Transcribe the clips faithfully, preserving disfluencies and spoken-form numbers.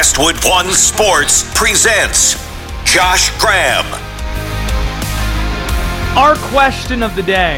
Westwood One Sports presents Josh Graham. Our question of the day: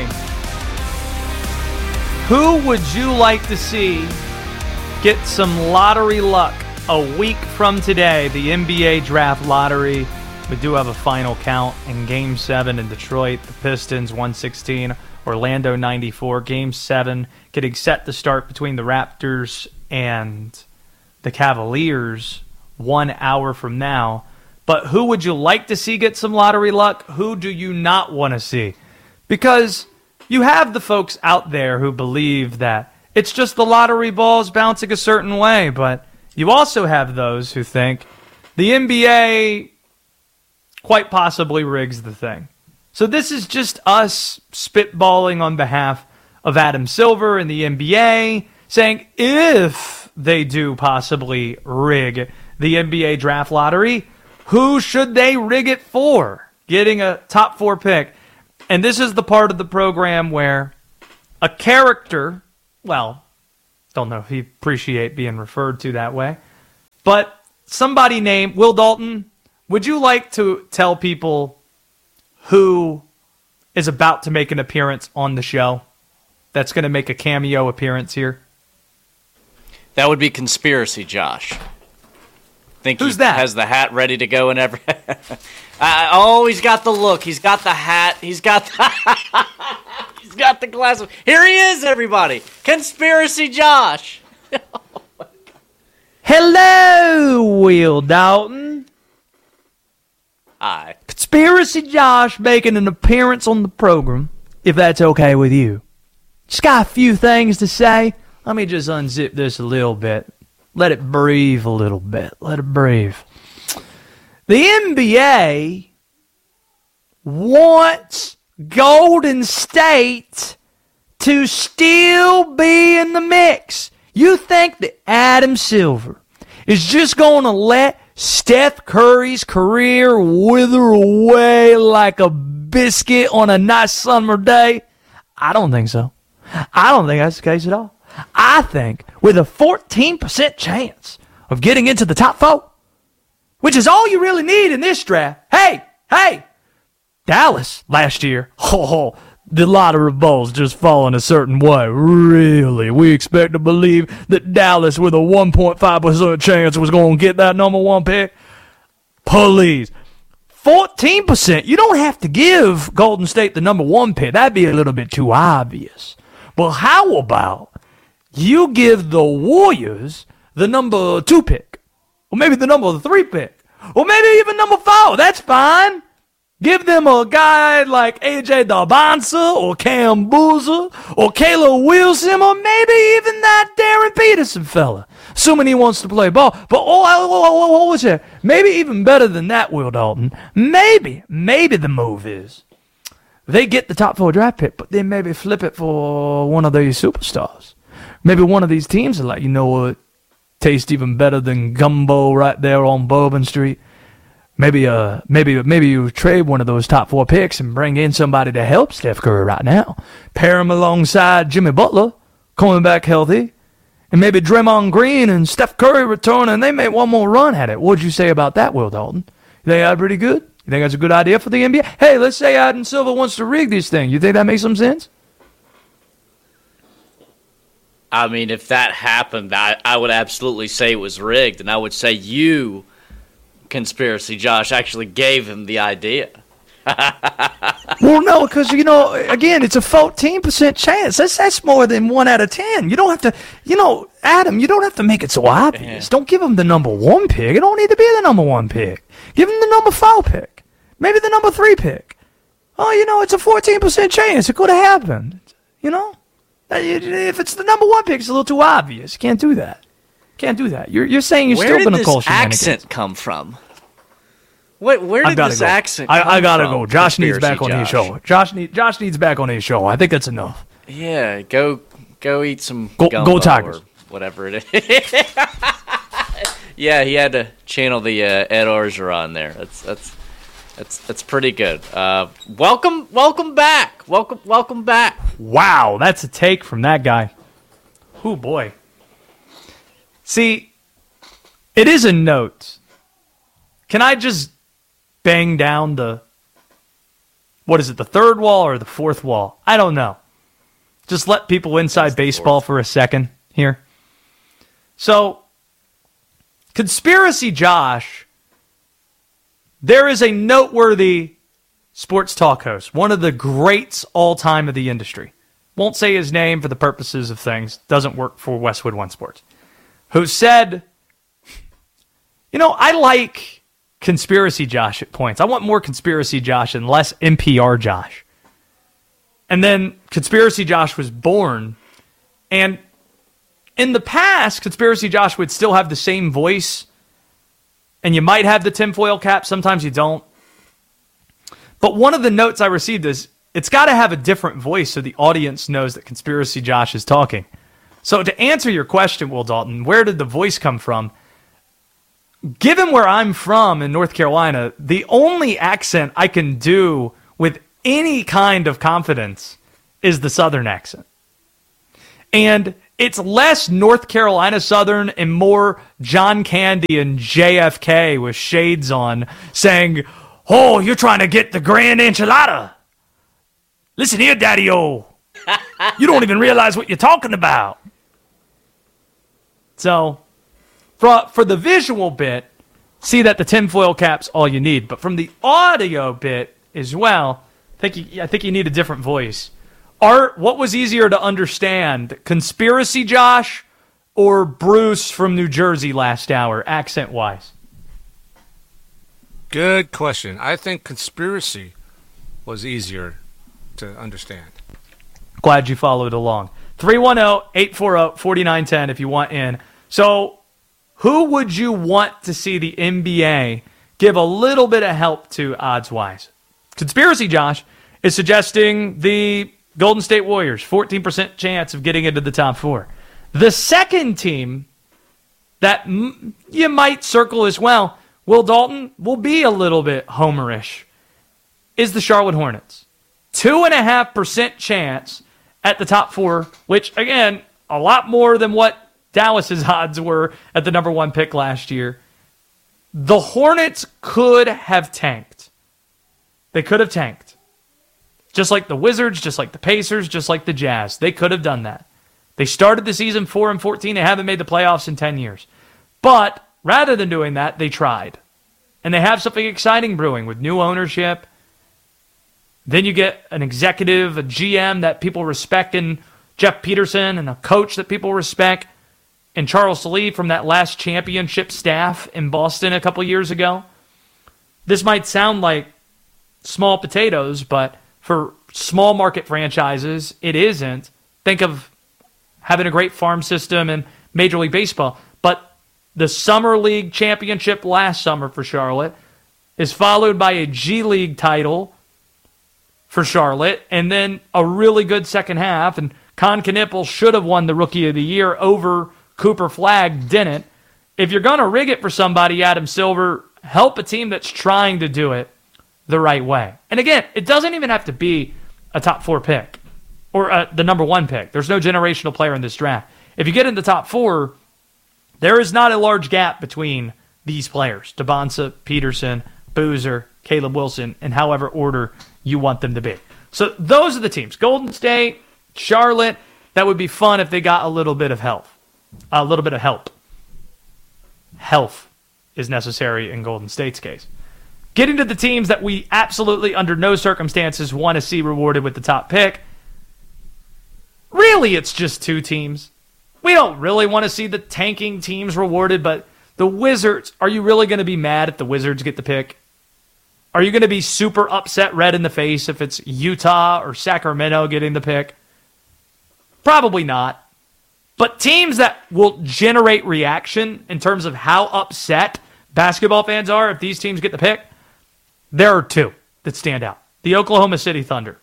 who would you like to see get some lottery luck a week from today? The N B A draft lottery. We do have a final count in Game seven in Detroit. The Pistons one sixteen, Orlando ninety-four. Game seven getting set to start between the Raptors and the Cavaliers one hour from now. But who would you like to see get some lottery luck? Who do you not want to see? Because you have the folks out there who believe that it's just the lottery balls bouncing a certain way, but you also have those who think the N B A quite possibly rigs the thing. So this is just us spitballing on behalf of Adam Silver and the N B A, saying if they do possibly rig the N B A draft lottery, who should they rig it for? Getting a top four pick. And this is the part of the program where a character, well, don't know if you appreciate being referred to that way, but somebody named Will Dalton, would you like to tell people who is about to make an appearance on the show that's going to make a cameo appearance here? That would be Conspiracy Josh. Think Who's he that? Has the hat ready to go and every. uh, oh, he's got the look. He's got the hat. He's got the. He's got the glasses. Here he is, everybody. Conspiracy Josh. Hello, Will Dalton. Hi. Conspiracy Josh making an appearance on the program, if that's okay with you. Just got a few things to say. Let me just unzip this a little bit. Let it breathe a little bit. Let it breathe. The N B A wants Golden State to still be in the mix. You think that Adam Silver is just going to let Steph Curry's career wither away like a biscuit on a nice summer day? I don't think so. I don't think that's the case at all. I think with a fourteen percent chance of getting into the top four, which is all you really need in this draft. Hey, hey, Dallas last year, oh, the lottery balls just falling a certain way. Really? We expect to believe that Dallas with a one point five percent chance was going to get that number one pick? Please. fourteen percent. You don't have to give Golden State the number one pick. That'd be a little bit too obvious. But how about you give the Warriors the number two pick, or maybe the number three pick, or maybe even number four? That's fine. Give them a guy like A J Dabansa or Cam Boozer or Caleb Wilson or maybe even that Darren Peterson fella, assuming he wants to play ball. But oh, oh, oh, oh, what was that? Maybe even better than that, Will Dalton. Maybe, maybe the move is they get the top four draft pick, but then maybe flip it for one of these superstars. Maybe one of these teams are like, you know what, tastes even better than gumbo right there on Bourbon Street. Maybe uh, maybe maybe you trade one of those top four picks and bring in somebody to help Steph Curry right now. Pair him alongside Jimmy Butler, coming back healthy. And maybe Draymond Green and Steph Curry return, and they make one more run at it. What'd you say about that, Will Dalton? You think that's pretty good? You think that's a good idea for the N B A? Hey, let's say Adam Silver wants to rig this thing. You think that makes some sense? I mean, if that happened, I, I would absolutely say it was rigged, and I would say you, Conspiracy Josh, actually gave him the idea. Well, no, because, you know, again, it's a fourteen percent chance. That's that's more than one out of ten. You don't have to, you know, Adam, you don't have to make it so obvious. Yeah. Don't give him the number one pick. It don't need to be the number one pick. Give him the number four pick. Maybe the number three pick. Oh, you know, it's a fourteen percent chance. It could have happened. You know? If it's the number one pick, it's a little too obvious. You can't do that. Can't do that. You're you're saying you're where still going to call Where did this accent come from? What, where did this go. accent I, come I gotta from? go. Josh needs back on Josh. his show. Josh, need, Josh needs back on his show. I think that's enough. Yeah, go go eat some go, gumbo go Tigers. Or whatever it is. Yeah, he had to channel the uh, Ed Orgeron there. That's that's that's that's pretty good. Uh, welcome, welcome back. Welcome, welcome back. Wow, that's a take from that guy. Oh boy. See, It is a note. Can I just bang down the, what is it, the third wall or the fourth wall? I don't know. Just let people inside baseball for a second here. So, Conspiracy Josh, there is a noteworthy sports talk host, one of the greats all time of the industry. Won't say his name for the purposes of things. Doesn't work for Westwood One Sports. Who said, you know, I like Conspiracy Josh at points. I want more Conspiracy Josh and less N P R Josh. And then Conspiracy Josh was born. And in the past, Conspiracy Josh would still have the same voice. And you might have the tinfoil cap. Sometimes you don't. But one of the notes I received is, it's got to have a different voice so the audience knows that Conspiracy Josh is talking. So to answer your question, Will Dalton, where did the voice come from? Given where I'm from in North Carolina, the only accent I can do with any kind of confidence is the Southern accent. And it's less North Carolina Southern and more John Candy and J F K with shades on saying, "Oh, you're trying to get the grand enchilada. Listen here, Daddy-O. You don't even realize what you're talking about." So, for, for the visual bit, see that the tinfoil cap's all you need. But from the audio bit as well, I think you, I think you need a different voice. Art, what was easier to understand, Conspiracy Josh or Bruce from New Jersey last hour, accent-wise? Good question. I think Conspiracy was easier to understand. Glad you followed along. three one zero, eight four zero, four nine one zero if you want in. So, who would you want to see the N B A give a little bit of help to odds-wise? Conspiracy Josh is suggesting the Golden State Warriors, fourteen percent chance of getting into the top four. The second team that m- you might circle as well, Will Dalton, will be a little bit homerish, is the Charlotte Hornets. Two and a half percent chance at the top four, which, again, a lot more than what Dallas's odds were at the number one pick last year. The Hornets could have tanked. They could have tanked. Just like the Wizards, just like the Pacers, just like the Jazz. They could have done that. They started the season four and fourteen. They haven't made the playoffs in ten years. But rather than doing that, they tried. And they have something exciting brewing with new ownership. Then you get an executive, a G M that people respect in Jeff Peterson, and a coach that people respect in Charles Lee from that last championship staff in Boston a couple years ago. This might sound like small potatoes, but for small market franchises, it isn't. Think of having a great farm system in Major League Baseball. But the Summer League championship last summer for Charlotte is followed by a G League title for Charlotte, and then a really good second half. And Con Knipple should have won the Rookie of the Year over Cooper Flagg, didn't. If you're going to rig it for somebody, Adam Silver, help a team that's trying to do it the right way. And again, it doesn't even have to be a top four pick or uh, the number one pick. There's no generational player in this draft. If you get in the top four, there is not a large gap between these players. Dabonsa, Peterson, Boozer, Caleb Wilson, and however order you want them to be. So those are the teams. Golden State, Charlotte, that would be fun if they got a little bit of help. A little bit of help. Health is necessary in Golden State's case. Getting to the teams that we absolutely under no circumstances want to see rewarded with the top pick, really it's just two teams. We don't really want to see the tanking teams rewarded, but the Wizards, are you really going to be mad if the Wizards get the pick? Are you going to be super upset, red in the face, if it's Utah or Sacramento getting the pick? Probably not. But teams that will generate reaction in terms of how upset basketball fans are if these teams get the pick, there are two that stand out. The Oklahoma City Thunder.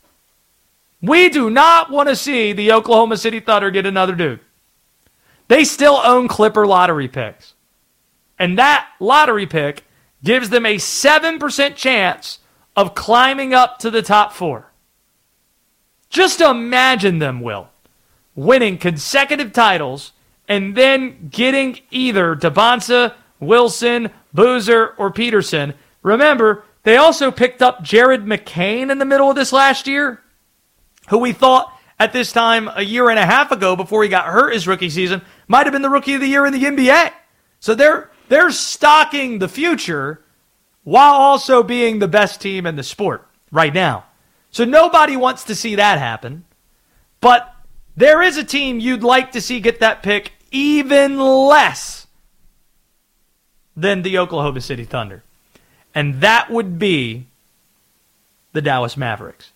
We do not want to see the Oklahoma City Thunder get another dude. They still own Clipper lottery picks. And that lottery pick gives them a seven percent chance of climbing up to the top four. Just imagine them, Will, winning consecutive titles and then getting either Devonta, Wilson, Boozer, or Peterson. Remember, they also picked up Jared McCain in the middle of this last year, who we thought at this time a year and a half ago before he got hurt his rookie season might have been the rookie of the year in the N B A. So they're they're stocking the future while also being the best team in the sport right now. So nobody wants to see that happen. But there is a team you'd like to see get that pick even less than the Oklahoma City Thunder. And that would be the Dallas Mavericks.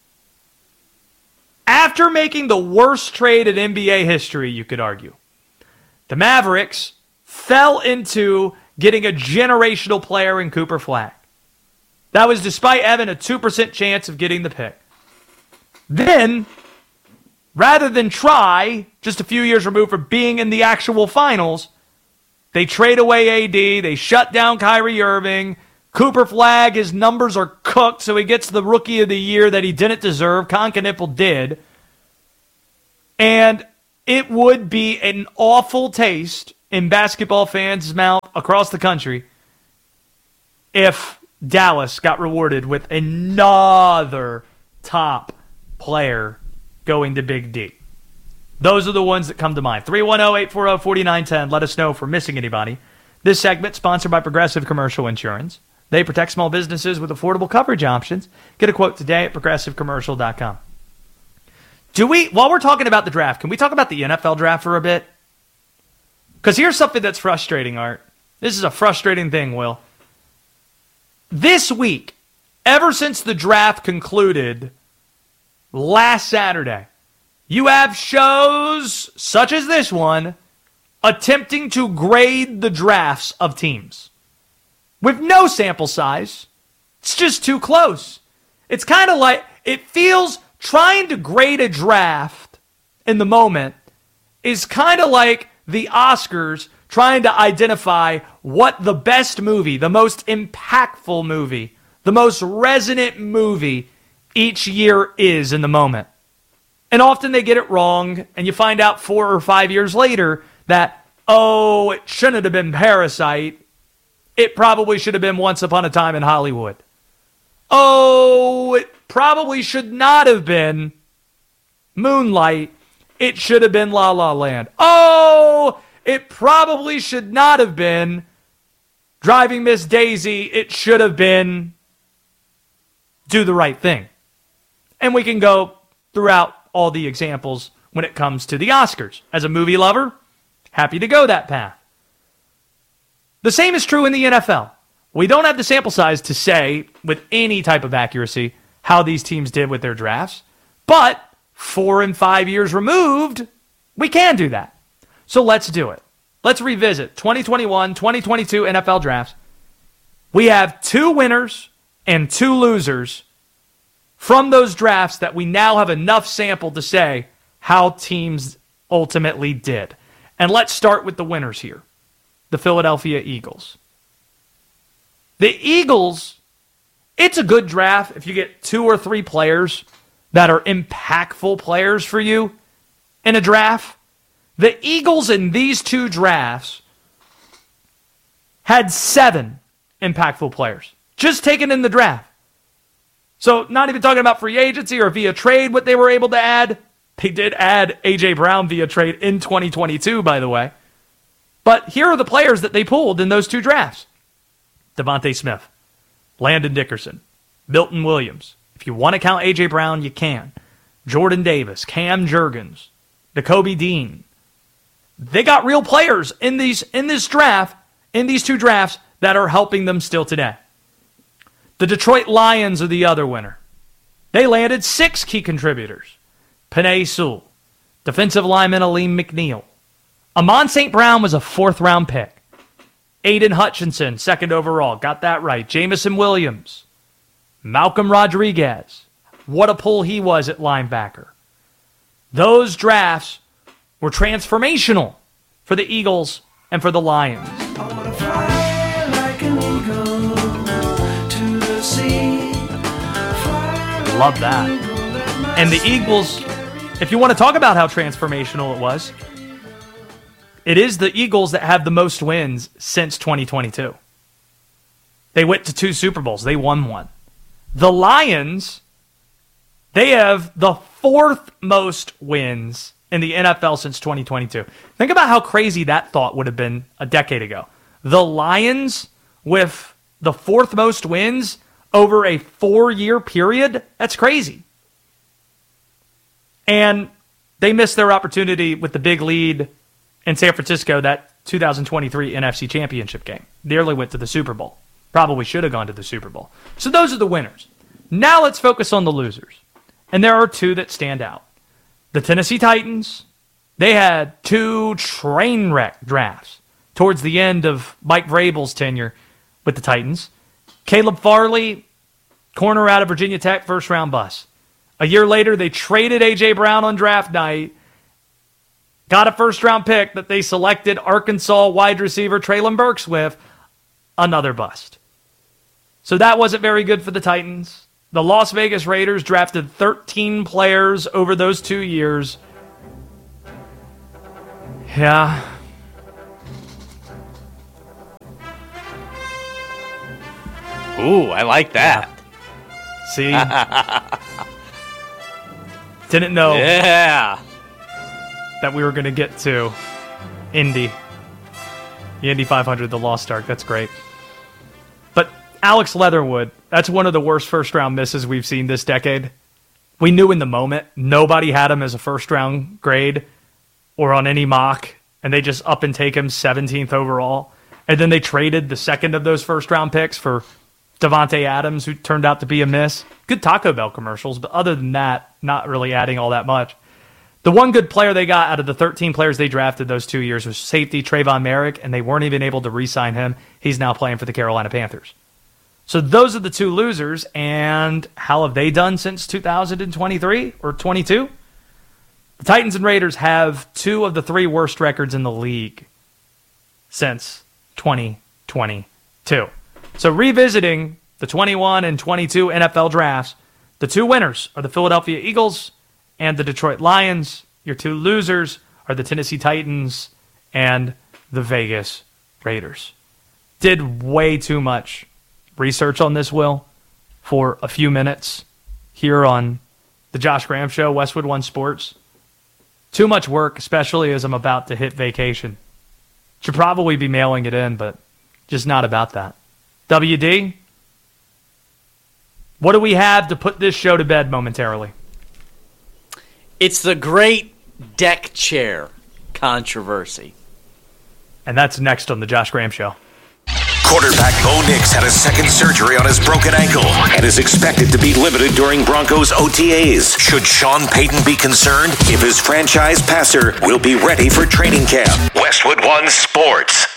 After making the worst trade in N B A history, you could argue, the Mavericks fell into getting a generational player in Cooper Flag. That was despite having a two percent chance of getting the pick. Then, rather than try, just a few years removed from being in the actual finals, they trade away A D, they shut down Kyrie Irving, Cooper Flag, his numbers are cooked, so he gets the rookie of the year that he didn't deserve. Konkanipple did. And it would be an awful taste in basketball fans' mouth across the country if Dallas got rewarded with another top player going to Big D. Those are the ones that come to mind. three one zero, eight four zero, four nine one zero. Let us know if we're missing anybody. This segment sponsored by Progressive Commercial Insurance. They protect small businesses with affordable coverage options. Get a quote today at progressive commercial dot com. Do we, while we're talking about the draft, can we talk about the N F L draft for a bit? Because here's something that's frustrating, Art. This is a frustrating thing, Will. This week, ever since the draft concluded last Saturday, you have shows such as this one attempting to grade the drafts of teams with no sample size. It's just too close. It's kind of like, it feels trying to grade a draft in the moment is kind of like the Oscars trying to identify what the best movie, the most impactful movie, the most resonant movie each year is in the moment. And often they get it wrong, and you find out four or five years later that, oh, it shouldn't have been Parasite. It probably should have been Once Upon a Time in Hollywood. Oh, it probably should not have been Moonlight. It should have been La La Land. Oh, it probably should not have been Driving Miss Daisy. It should have been Do the Right Thing. And we can go throughout all the examples when it comes to the Oscars. As a movie lover, happy to go that path. The same is true in the N F L. We don't have the sample size to say with any type of accuracy how these teams did with their drafts, but four and five years removed, we can do that. So let's do it. Let's revisit twenty twenty-one, twenty twenty-two N F L drafts. We have two winners and two losers from those drafts that we now have enough sample to say how teams ultimately did. And let's start with the winners here, the Philadelphia Eagles. The Eagles, it's a good draft if you get two or three players that are impactful players for you in a draft. The Eagles in these two drafts had seven impactful players just taken in the draft. So not even talking about free agency or via trade, what they were able to add. They did add A J Brown via trade in twenty twenty-two, by the way. But here are the players that they pulled in those two drafts. Devontae Smith, Landon Dickerson, Milton Williams. If you want to count A J Brown, you can. Jordan Davis, Cam Jurgens, Nakobe Dean. They got real players in these in this draft, in these two drafts, that are helping them still today. The Detroit Lions are the other winner. They landed six key contributors. Penei Sewell, defensive lineman Aleem McNeil. Amon Saint Brown was a fourth-round pick. Aiden Hutchinson, second overall. Got that right. Jamison Williams. Malcolm Rodriguez. What a pull he was at linebacker. Those drafts were transformational for the Eagles and for the Lions. I wanna fly like an eagle to the sea. Fly Love like that. an eagle, let my And the Eagles, if you want to talk about how transformational it was, it is the Eagles that have the most wins since twenty twenty-two. They went to two Super Bowls. They won one. The Lions, they have the fourth most wins in the N F L since twenty twenty-two. Think about how crazy that thought would have been a decade ago. The Lions with the fourth most wins over a four-year period? That's crazy. And they missed their opportunity with the big lead in San Francisco, that two thousand twenty-three N F C Championship game. Nearly went to the Super Bowl. Probably should have gone to the Super Bowl. So those are the winners. Now let's focus on the losers. And there are two that stand out. The Tennessee Titans, they had two train wreck drafts towards the end of Mike Vrabel's tenure with the Titans. Caleb Farley, corner out of Virginia Tech, first round bust. A year later, they traded A J. Brown on draft night, got a first round pick that they selected Arkansas wide receiver Treylon Burks with, another bust. So that wasn't very good for the Titans. The Las Vegas Raiders drafted thirteen players over those two years. Yeah. Ooh, I like that. See? Didn't know Yeah. that we were going to get to Indy. The Indy five hundred, the Lost Ark. That's great. But Alex Leatherwood, that's one of the worst first-round misses we've seen this decade. We knew in the moment nobody had him as a first-round grade or on any mock, and they just up and take him seventeenth overall. And then they traded the second of those first-round picks for Devontae Adams, who turned out to be a miss. Good Taco Bell commercials, but other than that, not really adding all that much. The one good player they got out of the thirteen players they drafted those two years was safety Trayvon Merrick, and they weren't even able to re-sign him. He's now playing for the Carolina Panthers. So those are the two losers, and how have they done since two thousand twenty-three or twenty-two? The Titans and Raiders have two of the three worst records in the league since twenty twenty-two. So revisiting the twenty-one and twenty-two N F L drafts, the two winners are the Philadelphia Eagles and the Detroit Lions. Your two losers are the Tennessee Titans and the Vegas Raiders. Did way too much research on this, Will, for a few minutes here on the Josh Graham Show, Westwood One Sports. Too much work, especially as I'm about to hit vacation. Should probably be mailing it in, but just not about that. W D, what do we have to put this show to bed momentarily? It's the great deck chair controversy. And that's next on the Josh Graham Show. Quarterback Bo Nix had a second surgery on his broken ankle and is expected to be limited during Broncos O T As. Should Sean Payton be concerned if his franchise passer will be ready for training camp? Westwood One Sports.